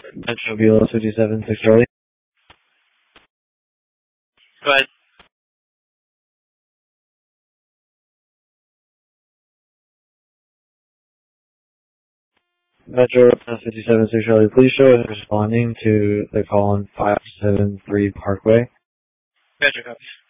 Metro Bureau 57 6 Charlie. Go ahead. Metro 57 6 Charlie, please show us responding to the call on 573 Parkway. Metro copies.